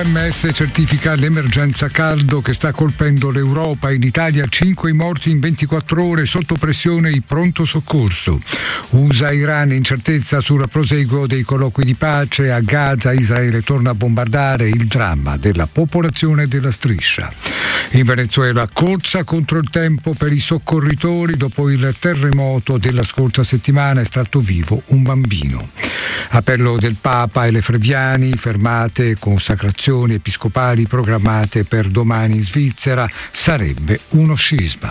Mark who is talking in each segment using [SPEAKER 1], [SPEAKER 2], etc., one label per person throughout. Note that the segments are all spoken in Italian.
[SPEAKER 1] L'OMS certifica l'emergenza caldo che sta colpendo l'Europa. In Italia 5 morti in 24 ore, sotto pressione il pronto soccorso. USA-Iran, incertezza sul proseguo dei colloqui di pace. A Gaza Israele torna a bombardare, il dramma della popolazione della striscia. In Venezuela corsa contro il tempo per i soccorritori dopo il terremoto della scorsa settimana, estratto vivo un bambino. Appello del Papa e le Freviani, fermate consacrazioni episcopali programmate per domani in Svizzera, sarebbe uno scisma.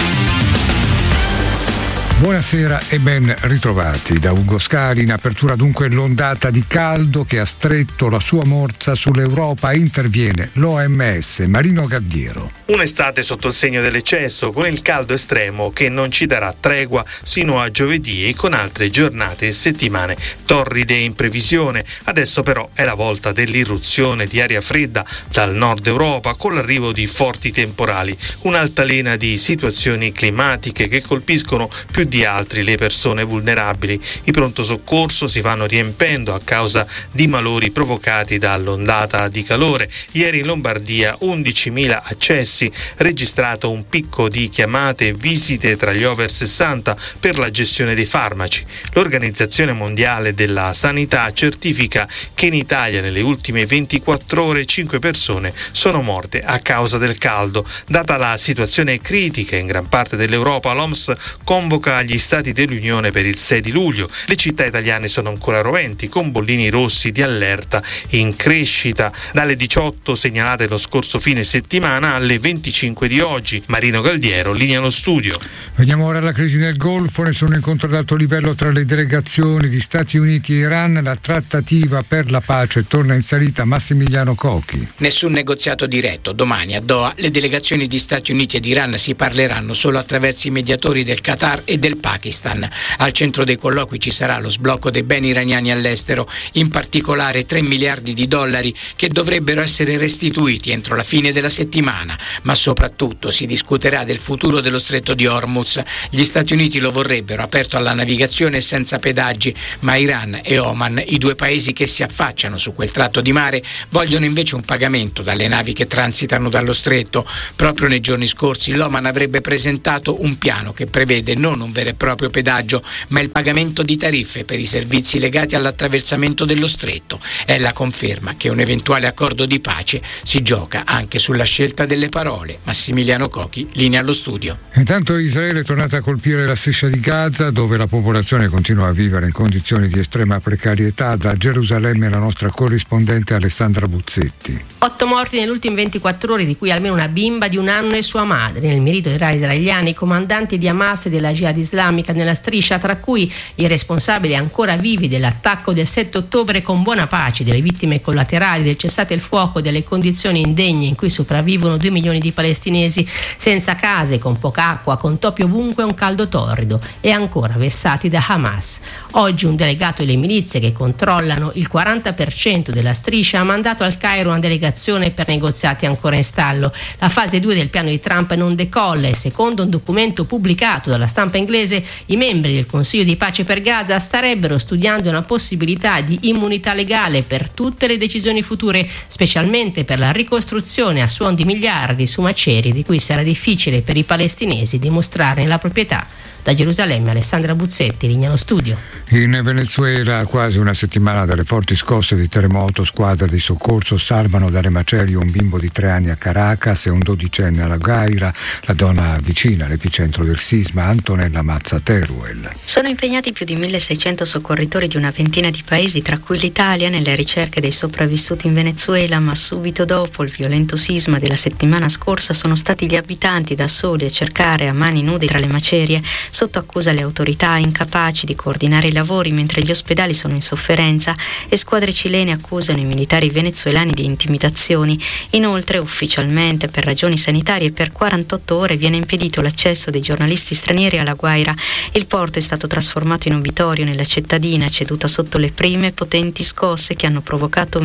[SPEAKER 1] Buonasera e ben ritrovati da Ugo Scali. In apertura dunque l'ondata di caldo che ha stretto la sua morsa sull'Europa. Interviene l'OMS. Marino Galdiero.
[SPEAKER 2] Un'estate sotto il segno dell'eccesso, con il caldo estremo che non ci darà tregua sino a giovedì e con altre giornate e settimane torride in previsione. Adesso però è la volta dell'irruzione di aria fredda dal nord Europa, con l'arrivo di forti temporali, un'altalena di situazioni climatiche che colpiscono più di altri le persone vulnerabili. I pronto soccorso si vanno riempendo a causa di malori provocati dall'ondata di calore. Ieri in Lombardia 11.000 accessi, registrato un picco di chiamate e visite tra gli over 60 per la gestione dei farmaci. L'Organizzazione Mondiale della Sanità certifica che in Italia nelle ultime 24 ore 5 persone sono morte a causa del caldo. Data la situazione critica in gran parte dell'Europa, l'OMS convoca gli Stati dell'Unione per il 6 di luglio. Le città italiane sono ancora roventi, con bollini rossi di allerta in crescita dalle 18 segnalate lo scorso fine settimana alle 25 di oggi. Marino Galdiero, linea allo studio.
[SPEAKER 1] Veniamo ora alla crisi nel Golfo. Nessun incontro ad alto livello tra le delegazioni di Stati Uniti e Iran. La trattativa per la pace torna in salita. Massimiliano Cocchi.
[SPEAKER 3] Nessun negoziato diretto. Domani a Doha le delegazioni di Stati Uniti ed Iran si parleranno solo attraverso i mediatori del Qatar e del Pakistan. Al centro dei colloqui ci sarà lo sblocco dei beni iraniani all'estero, in particolare 3 miliardi di dollari che dovrebbero essere restituiti entro la fine della settimana, ma soprattutto si discuterà del futuro dello stretto di Hormuz. Gli Stati Uniti lo vorrebbero aperto alla navigazione senza pedaggi, ma Iran e Oman, i due paesi che si affacciano su quel tratto di mare, vogliono invece un pagamento dalle navi che transitano dallo stretto. Proprio nei giorni scorsi l'Oman avrebbe presentato un piano che prevede non un vero e proprio pedaggio, ma il pagamento di tariffe per i servizi legati all'attraversamento dello stretto. È la conferma che un eventuale accordo di pace si gioca anche sulla scelta delle parole. Massimiliano Cocchi, linea allo studio.
[SPEAKER 1] Intanto Israele è tornata a colpire la striscia di Gaza, dove la popolazione continua a vivere in condizioni di estrema precarietà. Da Gerusalemme la nostra corrispondente Alessandra Buzzetti.
[SPEAKER 4] 8 morti nelle ultime 24 ore, di cui almeno una bimba di 1 anno e sua madre. Nel merito dei israeliani, i comandanti di Hamas e della Jihad islamica nella striscia, tra cui i responsabili ancora vivi dell'attacco del 7 ottobre, con buona pace delle vittime collaterali, del cessate il fuoco, delle condizioni indegne in cui sopravvivono 2 milioni di palestinesi senza case, con poca acqua, con topi ovunque, un caldo torrido, e ancora vessati da Hamas. Oggi un delegato delle milizie che controllano il 40% della striscia ha mandato al Cairo una delegazione per negoziati ancora in stallo. La fase 2 del piano di Trump non decolla e, secondo un documento pubblicato dalla stampa inglese, i membri del Consiglio di pace per Gaza starebbero studiando una possibilità di immunità legale per tutte le decisioni future, specialmente per la ricostruzione a suon di miliardi su macerie di cui sarà difficile per i palestinesi dimostrare la proprietà. Da Gerusalemme Alessandra Buzzetti, linea allo studio.
[SPEAKER 1] In Venezuela, quasi una settimana dalle forti scosse di terremoto, squadre di soccorso salvano dalle macerie un bimbo di 3 anni a Caracas e un 12enne alla Gaira. La donna vicina all'epicentro del sisma, Antonella Mazza Teruel.
[SPEAKER 5] Sono impegnati più di 1.600 soccorritori di una ventina di paesi, tra cui l'Italia, nelle ricerche dei sopravvissuti in Venezuela, ma subito dopo il violento sisma della settimana scorsa sono stati gli abitanti da soli a cercare a mani nude tra le macerie. Sotto accusa le autorità incapaci di coordinare i lavori mentre gli ospedali sono in sofferenza, e squadre cilene accusano i militari venezuelani di intimidazioni. Inoltre, ufficialmente per ragioni sanitarie, per 48 ore viene impedito l'accesso dei giornalisti stranieri alla Guardia Guaira. Il porto è stato trasformato in obitorio nella cittadina, ceduta sotto le prime potenti scosse che hanno provocato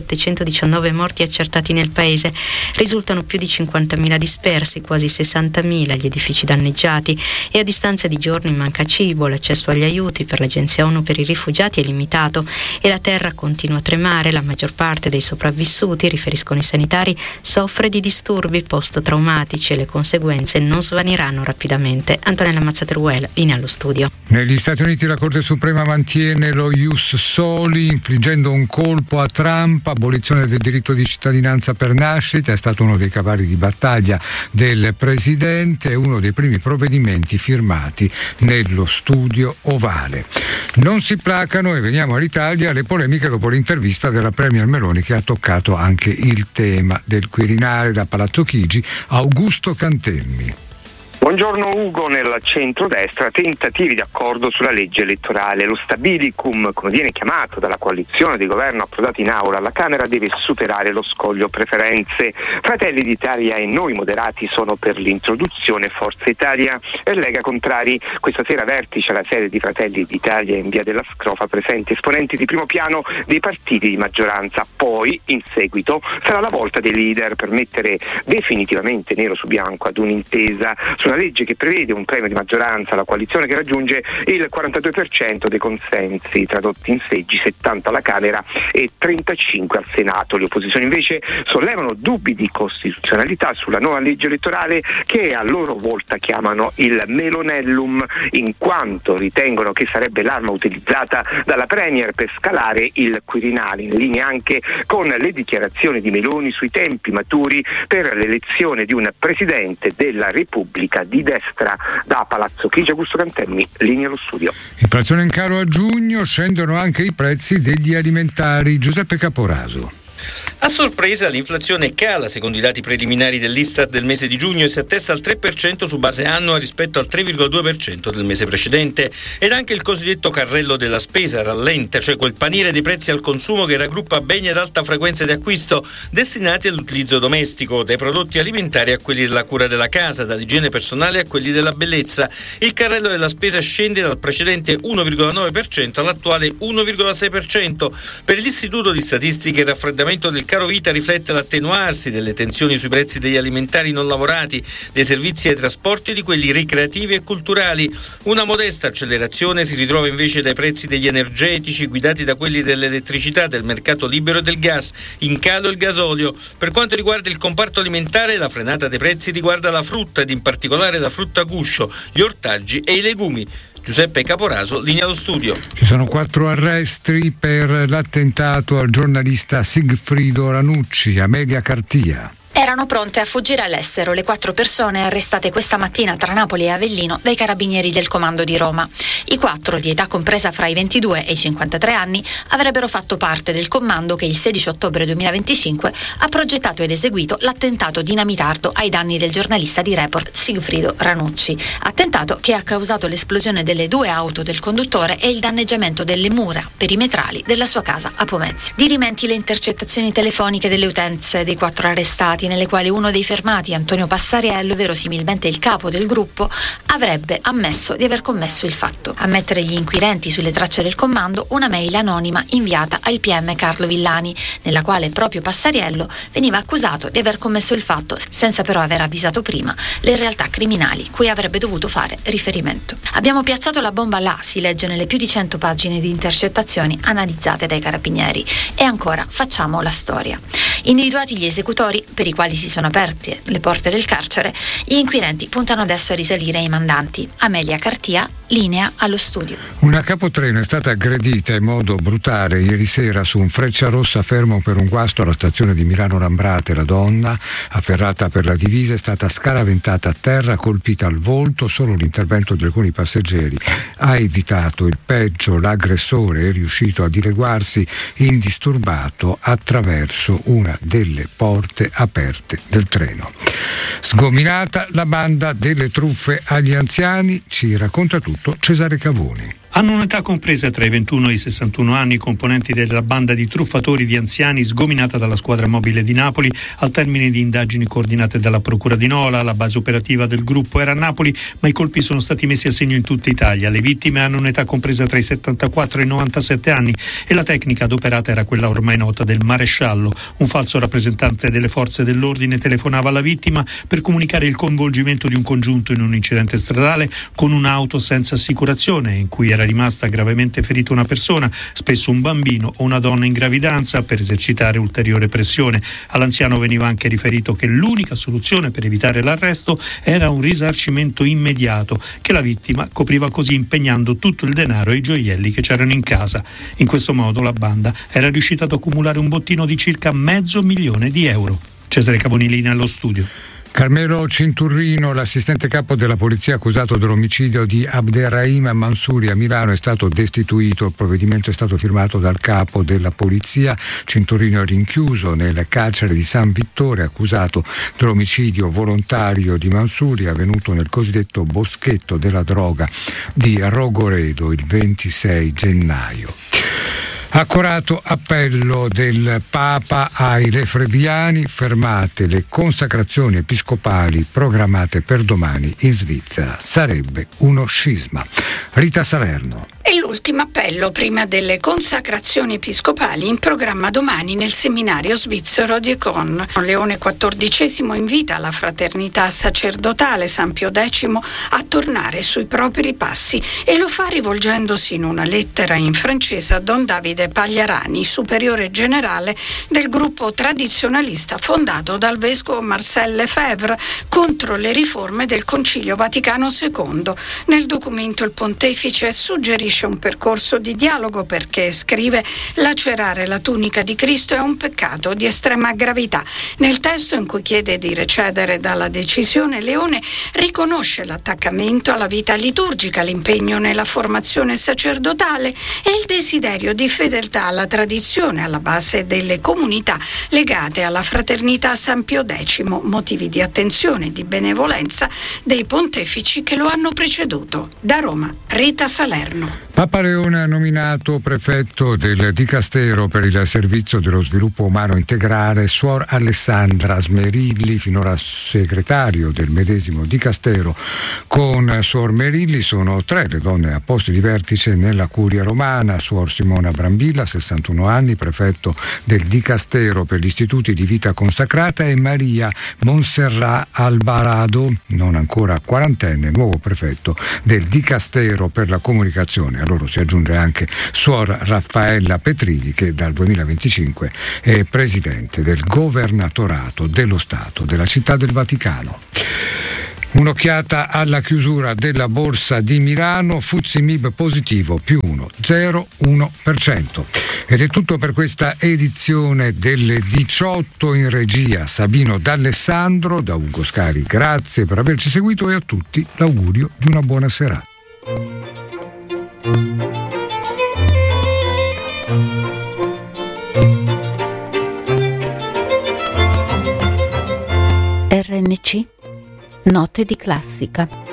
[SPEAKER 5] 1719 morti accertati nel paese. Risultano più di 50.000 dispersi, quasi 60.000 gli edifici danneggiati e a distanza di giorni manca cibo, l'accesso agli aiuti per l'Agenzia ONU per i rifugiati è limitato e la terra continua a tremare. La maggior parte dei sopravvissuti, riferiscono i sanitari, soffre di disturbi post-traumatici e le conseguenze non svaniranno rapidamente. Antonella Mazzateruel, linea allo studio.
[SPEAKER 1] Negli Stati Uniti la Corte Suprema mantiene lo ius soli, infliggendo un colpo a Trump. Abolizione del diritto di cittadinanza per nascita è stato uno dei cavalli di battaglia del presidente, uno dei primi provvedimenti firmati nello studio ovale. Non si placano, e veniamo all'Italia, le polemiche dopo l'intervista della Premier Meloni, che ha toccato anche il tema del Quirinale. Da Palazzo Chigi, Augusto Cantelmi.
[SPEAKER 6] Buongiorno Ugo. Nel centrodestra tentativi di accordo sulla legge elettorale. Lo stabilicum, come viene chiamato dalla coalizione di governo approdato in aula alla Camera, deve superare lo scoglio preferenze. Fratelli d'Italia e Noi Moderati sono per l'introduzione, Forza Italia e Lega contrari. Questa sera vertice alla sede di Fratelli d'Italia in via della Scrofa, presenti esponenti di primo piano dei partiti di maggioranza. Poi, in seguito, sarà la volta dei leader per mettere definitivamente nero su bianco ad un'intesa su una legge che prevede un premio di maggioranza alla coalizione che raggiunge il 42% dei consensi, tradotti in seggi, 70 alla Camera e 35 al Senato. Le opposizioni invece sollevano dubbi di costituzionalità sulla nuova legge elettorale, che a loro volta chiamano il Melonellum, in quanto ritengono che sarebbe l'arma utilizzata dalla Premier per scalare il Quirinale, in linea anche con le dichiarazioni di Meloni sui tempi maturi per l'elezione di un Presidente della Repubblica di destra. Da Palazzo Chigi, Augusto Cantelmi, linea allo studio.
[SPEAKER 1] Inflazione in calo a giugno, scendono anche i prezzi degli alimentari. Giuseppe Caporaso.
[SPEAKER 7] A sorpresa l'inflazione cala secondo i dati preliminari dell'Istat del mese di giugno e si attesta al 3% su base annua rispetto al 3,2% del mese precedente, ed anche il cosiddetto carrello della spesa rallenta, cioè quel paniere di prezzi al consumo che raggruppa beni ad alta frequenza di acquisto destinati all'utilizzo domestico, dai prodotti alimentari a quelli della cura della casa, dall'igiene personale a quelli della bellezza. Il carrello della spesa scende dal precedente 1,9% all'attuale 1,6%. Per l'Istituto di Statistica il raffreddamento del caro vita riflette l'attenuarsi delle tensioni sui prezzi degli alimentari non lavorati, dei servizi ai trasporti e di quelli ricreativi e culturali. Una modesta accelerazione si ritrova invece dai prezzi degli energetici, guidati da quelli dell'elettricità, del mercato libero e del gas, in calo il gasolio. Per quanto riguarda il comparto alimentare, la frenata dei prezzi riguarda la frutta ed in particolare la frutta a guscio, gli ortaggi e i legumi. Giuseppe Caporaso, linea allo studio.
[SPEAKER 1] Ci sono 4 arresti per l'attentato al giornalista Sigfrido Ranucci. Amelia Cartia.
[SPEAKER 8] Erano pronte a fuggire all'estero le 4 persone arrestate questa mattina tra Napoli e Avellino dai carabinieri del comando di Roma. I 4, di età compresa fra i 22 e i 53 anni, avrebbero fatto parte del comando che il 16 ottobre 2025 ha progettato ed eseguito l'attentato dinamitardo ai danni del giornalista di Report Sigfrido Ranucci. Attentato che ha causato l'esplosione delle 2 auto del conduttore e il danneggiamento delle mura perimetrali della sua casa a Pomezia. Dirimenti le intercettazioni telefoniche delle utenze dei 4 arrestati, nelle quali uno dei fermati, Antonio Passariello, verosimilmente il capo del gruppo, avrebbe ammesso di aver commesso il fatto. A mettere gli inquirenti sulle tracce del comando una mail anonima inviata al PM Carlo Villani, nella quale proprio Passariello veniva accusato di aver commesso il fatto, senza però aver avvisato prima le realtà criminali cui avrebbe dovuto fare riferimento. Abbiamo piazzato la bomba là, si legge nelle più di 100 pagine di intercettazioni analizzate dai carabinieri. E ancora facciamo la storia. Individuati gli esecutori, per i quali si sono aperte le porte del carcere, gli inquirenti puntano adesso a risalire ai mandanti. Amelia Cartia, linea allo studio.
[SPEAKER 1] Una capotreno è stata aggredita in modo brutale ieri sera su un Frecciarossa fermo per un guasto alla stazione di Milano Lambrate. La donna, afferrata per la divisa, è stata scaraventata a terra, colpita al volto. Solo l'intervento di alcuni passeggeri ha evitato il peggio. L'aggressore è riuscito a dileguarsi indisturbato attraverso una delle porte aperte del treno. Sgominata la banda delle truffe agli anziani, ci racconta tutto Cesare Cavoni.
[SPEAKER 9] Hanno un'età compresa tra i 21 e i 61 anni, componenti della banda di truffatori di anziani sgominata dalla squadra mobile di Napoli al termine di indagini coordinate dalla Procura di Nola. La base operativa del gruppo era a Napoli, ma i colpi sono stati messi a segno in tutta Italia. Le vittime hanno un'età compresa tra i 74 e i 97 anni e la tecnica adoperata era quella ormai nota del maresciallo. Un falso rappresentante delle forze dell'ordine telefonava alla vittima per comunicare il coinvolgimento di un congiunto in un incidente stradale con un'auto senza assicurazione in cui era rimasta gravemente ferita una persona, spesso un bambino o una donna in gravidanza, per esercitare ulteriore pressione. All'anziano veniva anche riferito che l'unica soluzione per evitare l'arresto era un risarcimento immediato, che la vittima copriva così impegnando tutto il denaro e i gioielli che c'erano in casa. In questo modo la banda era riuscita ad accumulare un bottino di circa €500.000. Cesare Cavonilini allo studio.
[SPEAKER 1] Carmelo Cinturrino, l'assistente capo della polizia accusato dell'omicidio di Abderrahim Mansouri a Milano, è stato destituito. Il provvedimento è stato firmato dal capo della polizia. Cinturrino è rinchiuso nel carcere di San Vittore, accusato dell'omicidio volontario di Mansouri avvenuto nel cosiddetto boschetto della droga di Rogoredo il 26 gennaio. Accorato appello del Papa ai lefebvriani: fermate le consacrazioni episcopali programmate per domani in Svizzera, sarebbe uno scisma. Rita Salerno.
[SPEAKER 10] È l'ultimo appello prima delle consacrazioni episcopali in programma domani nel seminario svizzero di Econ. Leone XIV invita la fraternità sacerdotale San Pio X a tornare sui propri passi e lo fa rivolgendosi in una lettera in francese a Don Davide Pagliarani, superiore generale del gruppo tradizionalista fondato dal vescovo Marcel Lefebvre contro le riforme del Concilio Vaticano II. Nel documento il pontefice suggerisce un percorso di dialogo perché, scrive, lacerare la tunica di Cristo è un peccato di estrema gravità. Nel testo in cui chiede di recedere dalla decisione, Leone riconosce l'attaccamento alla vita liturgica, l'impegno nella formazione sacerdotale e il desiderio di fedeltà alla tradizione alla base delle comunità legate alla fraternità San Pio X, motivi di attenzione e di benevolenza dei pontefici che lo hanno preceduto. Da Roma, Rita Salerno.
[SPEAKER 1] Papa Leone ha nominato prefetto del Dicastero per il servizio dello sviluppo umano integrale Suor Alessandra Smerilli, finora segretario del medesimo Dicastero. Con Suor Merilli sono 3 le donne a posti di vertice nella curia romana: Suor Simona Brambilla, 61 anni, prefetto del Dicastero per gli istituti di vita consacrata, e Maria Monserrat Alvarado, non ancora quarantenne, nuovo prefetto del Dicastero per la comunicazione. A loro si aggiunge anche Suor Raffaella Petrilli, che dal 2025 è presidente del governatorato dello Stato della Città del Vaticano. Un'occhiata alla chiusura della borsa di Milano: FTSE MIB positivo più 0,1%. Ed è tutto per questa edizione delle 18. In regia Sabino D'Alessandro, da Ugo Scari grazie per averci seguito e a tutti l'augurio di una buona serata.
[SPEAKER 11] RNC Note di classica.